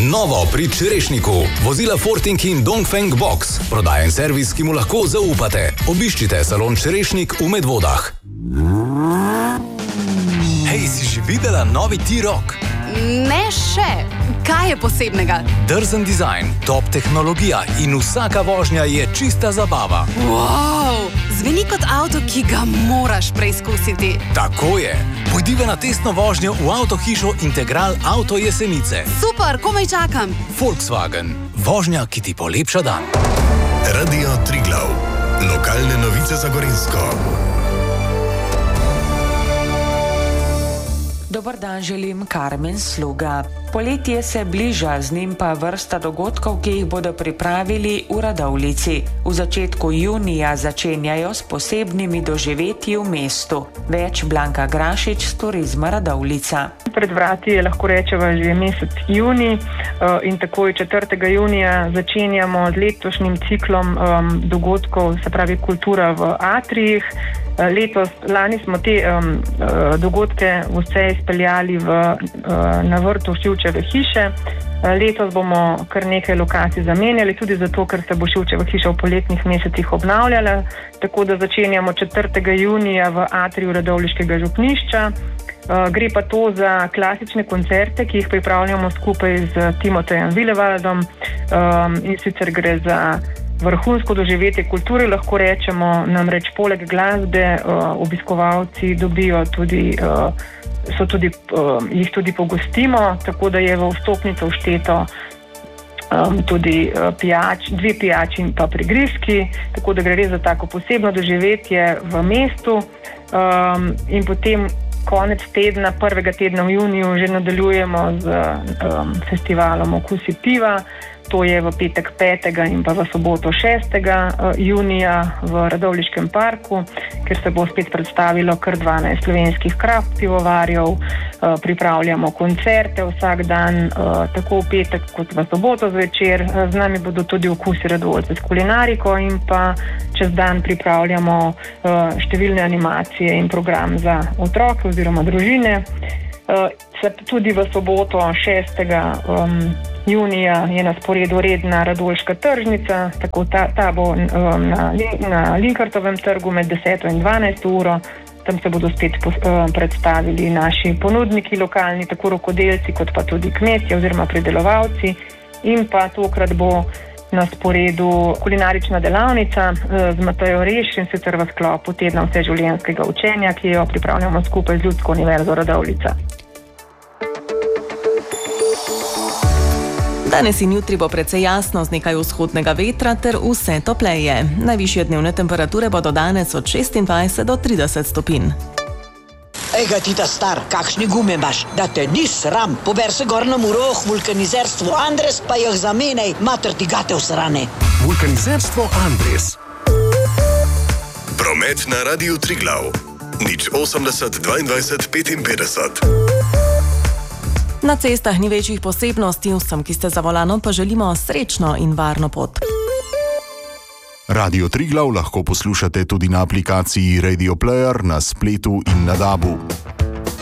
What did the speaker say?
Novo pri Čerešniku. Vozila Forting in Dongfeng Box. Prodajen servis, ki mu lahko zaupate. Obiščite salon Čerešnik v Medvodah. Hej, si že videla novi T-Roc? Ne še. Kaj je posebnega? Drzen dizajn, top tehnologija in vsaka vožnja je čista zabava. Wow, zveni kot avto, ki ga moraš preizkusiti. Tako je. Pojdiva na testno vožnjo v avtohišo Integral Auto Jesenice. Super, komaj čakam. Volkswagen. Vožnja, ki ti polepša dan. Radio Triglav. Lokalne novice za Gorenjsko. Dobar dan želim, Karmen Sluga. Poletje se bliža, z njim pa vrsta dogodkov, ki jih bodo pripravili v Radovljici. V začetku junija začenjajo s posebnimi doživetji v mestu. Več Blanka Grašič z Turizma Radovljica. Pred vrati je, lahko rečeva, že mesec juni in takoj 4. junija začenjamo z letošnjim ciklom dogodkov, se pravi kultura v atrijih. Lani smo te dogodke vse izpeljali na vrtu Šivčeve hiše. Letos bomo kar nekaj lokacij zamenjali, tudi zato, ker se bo Šivčeva hiša v poletnih mesecih obnavljala. Tako da začenjamo 4. junija v atriju Radovljiškega župnišča. Gre pa to za klasične koncerte, ki jih pripravljamo skupaj z Timotejem Vilevaldom, in sicer gre za vrhunsko doživetje kulture, lahko rečemo, namreč poleg glasbe obiskovalci dobijo tudi, jih tudi pogostimo, tako da je v vstopnico všteto tudi dve pijači in pa prigrizki, tako da gre res za tako posebno doživetje v mestu. In potem konec tedna, 1. tedna v juniju, že nadaljujemo z festivalom Okusi piva. To je v petek 5. in pa v soboto 6. junija v Radovljiškem parku, kjer se bo spet predstavilo kar 12 slovenskih kraft pivovarjev. Pripravljamo koncerte vsak dan, tako v petek kot v soboto zvečer. Z nami bodo tudi Okusi Radovljice s kulinariko in pa čez dan pripravljamo številne animacije in program za otroke oziroma družine. Tudi v soboto 6. junija je na sporedu redna Radolška tržnica, tako ta bo na Linkartovem trgu med 10. in 12. uro. Tam se bodo spet predstavili naši ponudniki lokalni, tako rokodelci kot pa tudi kmetje oziroma pridelovalci. In pa tokrat bo na sporedu kulinarična delavnica z Matejo Reš, in sicer v sklopu tedna vseživljenjskega učenja, ki jo pripravljamo skupaj z Ljudsko univerzo Radovljica. Danes in jutri bo precej jasno z nekaj vzhodnega vetra ter vse topleje. Najvišje dnevne temperature bodo danes od 26 do 30 stopinj. Ega ti ta star, kakšni gume imaš, da te ni sram. Pober se gor na Muroh, vulkanizerstvo Andres, pa jih zamenjaj, mater ti gate v srane. Vulkanizerstvo Andres. Promet na Radiu Triglav. 080 22 55. Na cestah ni večjih posebnosti, vsem, ki ste za volanom, pa želimo srečno in varno pot. Radio Triglav lahko poslušate tudi na aplikaciji Radio Player, na spletu in na DAB-u.